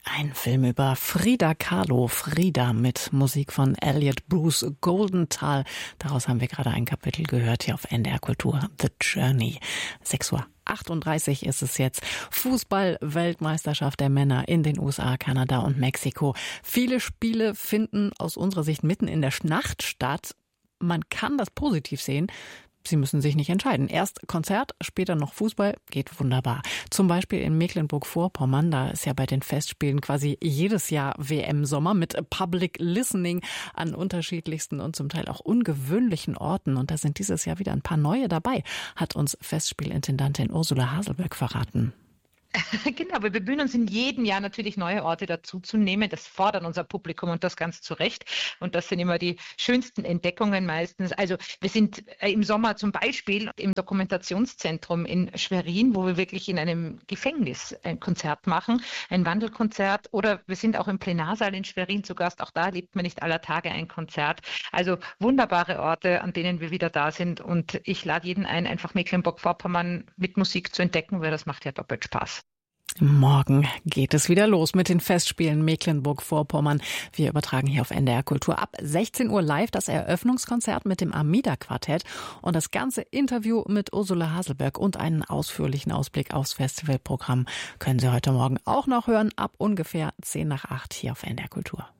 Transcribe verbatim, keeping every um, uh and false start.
Ein Film über Frida Kahlo, Frida mit Musik von Elliot Bruce Goldenthal. Daraus haben wir gerade ein Kapitel gehört hier auf N D R Kultur, The Journey. sechs Uhr achtunddreißig ist es jetzt. Fußball-Weltmeisterschaft der Männer in den U S A, Kanada und Mexiko. Viele Spiele finden aus unserer Sicht mitten in der Nacht statt. Man kann das positiv sehen. Sie müssen sich nicht entscheiden. Erst Konzert, später noch Fußball, geht wunderbar. Zum Beispiel in Mecklenburg-Vorpommern, da ist ja bei den Festspielen quasi jedes Jahr W M-Sommer mit Public Listening an unterschiedlichsten und zum Teil auch ungewöhnlichen Orten. Und da sind dieses Jahr wieder ein paar neue dabei, hat uns Festspielintendantin Ursula Haselböck verraten. Genau, wir bemühen uns in jedem Jahr natürlich neue Orte dazuzunehmen. Das fordert unser Publikum und das ganz zu Recht. Und das sind immer die schönsten Entdeckungen meistens. Also wir sind im Sommer zum Beispiel im Dokumentationszentrum in Schwerin, wo wir wirklich in einem Gefängnis ein Konzert machen, ein Wandelkonzert. Oder wir sind auch im Plenarsaal in Schwerin zu Gast. Auch da erlebt man nicht aller Tage ein Konzert. Also wunderbare Orte, an denen wir wieder da sind. Und ich lade jeden ein, einfach Mecklenburg-Vorpommern mit Musik zu entdecken, weil das macht ja doppelt Spaß. Morgen geht es wieder los mit den Festspielen Mecklenburg-Vorpommern. Wir übertragen hier auf N D R Kultur ab sechzehn Uhr live das Eröffnungskonzert mit dem Amida-Quartett und das ganze Interview mit Ursula Haselböck und einen ausführlichen Ausblick aufs Festivalprogramm können Sie heute Morgen auch noch hören, ab ungefähr zehn nach acht hier auf N D R Kultur.